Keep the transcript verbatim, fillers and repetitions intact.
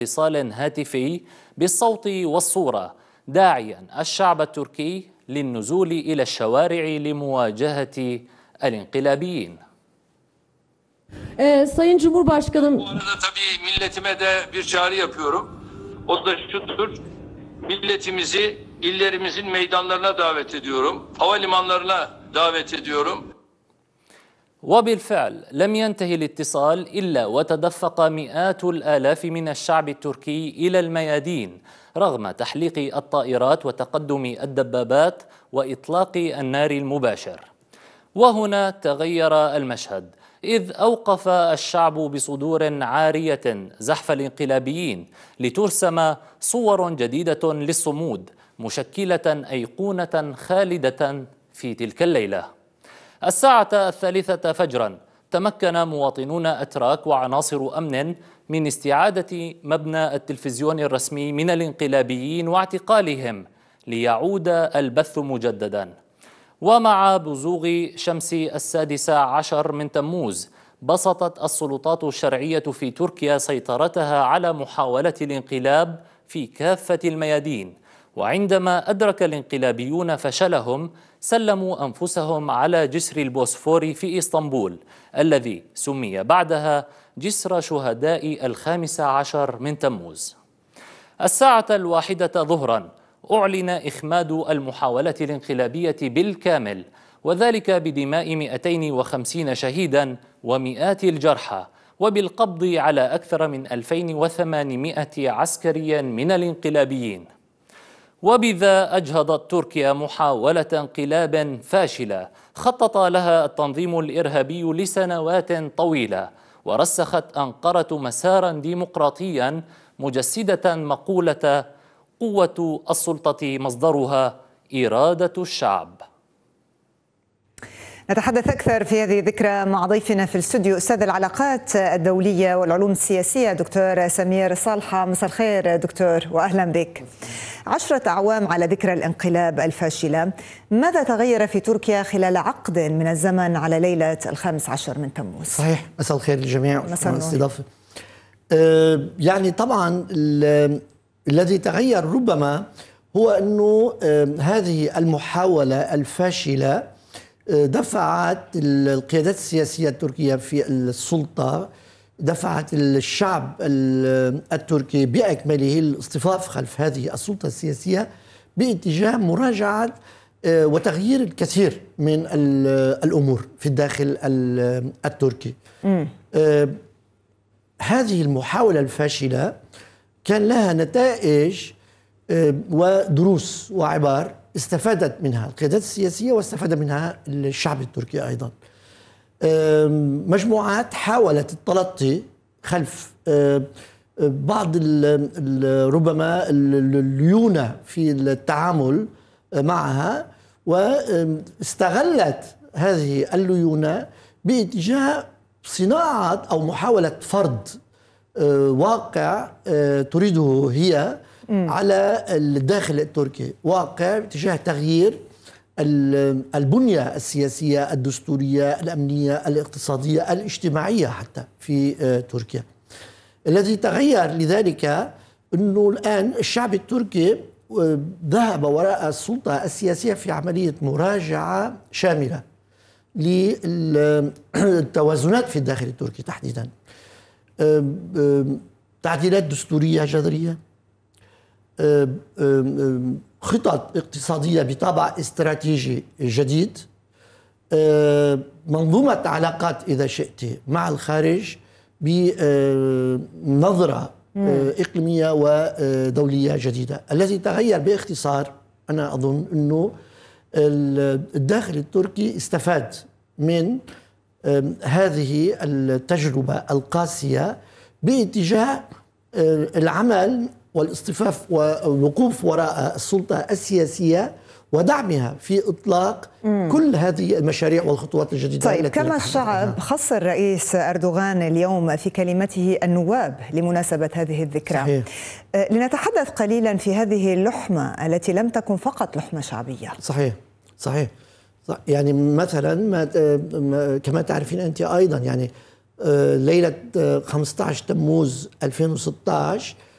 اتصال هاتفي بالصوت والصورة داعيا الشعب التركي للنزول إلى الشوارع لمواجهة الانقلابيين. Ee, Sayın Cumhurbaşkanım. Bu arada tabii milletime de bir çağrı yapıyorum. O da şudur. Milletimizi illerimizin meydanlarına davet ediyorum. Havalimanlarına davet ediyorum. وبالفعل لم ينتهي الاتصال إلا وتدفق مئات الآلاف من الشعب التركي إلى الميادين رغم تحليق الطائرات وتقدم الدبابات وإطلاق النار المباشر. وهنا تغير المشهد، إذ أوقف الشعب بصدور عارية زحف الانقلابيين لترسم صور جديدة للصمود مشكلة أيقونة خالدة في تلك الليلة. الساعة الثالثة فجرا تمكن مواطنون أتراك وعناصر أمن من استعادة مبنى التلفزيون الرسمي من الانقلابيين واعتقالهم ليعود البث مجددا. ومع بزوغ شمس السادسة عشر من تموز بسطت السلطات الشرعية في تركيا سيطرتها على محاولة الانقلاب في كافة الميادين، وعندما أدرك الانقلابيون فشلهم سلموا أنفسهم على جسر البوسفور في إسطنبول الذي سمي بعدها جسر شهداء الخامس عشر من تموز. الساعة الواحدة ظهرا أعلن إخماد المحاولة الانقلابية بالكامل، وذلك بدماء مئتين وخمسين شهيدا ومئات الجرحى، وبالقبض على أكثر من ألفين وثمانمئة عسكريا من الانقلابيين. وبذا أجهضت تركيا محاولة انقلاب فاشلة خطط لها التنظيم الإرهابي لسنوات طويلة، ورسخت أنقرة مسارا ديمقراطيا مجسدة مقولة قوة السلطة مصدرها إرادة الشعب. نتحدث أكثر في هذه الذكرى مع ضيفنا في الاستوديو أستاذ العلاقات الدولية والعلوم السياسية دكتور سمير صالحة. مساء الخير دكتور وأهلا بك. عشرة أعوام على ذكرى الانقلاب الفاشلة، ماذا تغير في تركيا خلال عقد من الزمن على ليلة الخامس عشر من تموز؟ صحيح. مساء الخير للجميع. مساء الاستضافة. أه يعني طبعا الذي تغير ربما هو أنه هذه المحاولة الفاشلة دفعت القيادات السياسية التركية في السلطة، دفعت الشعب التركي بأكمله الاصطفاف خلف هذه السلطة السياسية باتجاه مراجعة وتغيير الكثير من الأمور في الداخل التركي. م. هذه المحاولة الفاشلة كان لها نتائج ودروس وعبار استفادت منها القيادات السياسية واستفاد منها الشعب التركي أيضا. مجموعات حاولت التلطي خلف بعض ربما الليونة في التعامل معها، واستغلت هذه الليونة باتجاه صناعة أو محاولة فرض واقع تريده هي على الداخل التركي، واقع باتجاه تغيير البنية السياسية الدستورية الأمنية الاقتصادية الاجتماعية حتى في تركيا. الذي تغير لذلك أنه الآن الشعب التركي ذهب وراء السلطة السياسية في عملية مراجعة شاملة للتوازنات في الداخل التركي تحديدا، تعديلات دستورية جذرية، خطط اقتصادية بطابع استراتيجي جديد، منظومة علاقات إذا شئت مع الخارج بنظرة إقليمية ودولية جديدة. الذي تغير باختصار أنا أظن أنه الداخل التركي استفاد من هذه التجربة القاسية باتجاه العمل والاصطفاف والوقوف وراء السلطة السياسية ودعمها في إطلاق مم. كل هذه المشاريع والخطوات الجديدة. طيب، كما الشعب خص الرئيس أردوغان اليوم في كلمته النواب لمناسبة هذه الذكرى. صحيح. لنتحدث قليلا في هذه اللحمة التي لم تكن فقط لحمة شعبية. صحيح صحيح يعني مثلا ما كما تعرفين أنت أيضا يعني ليلة خمسة عشر تموز ألفين وستة عشر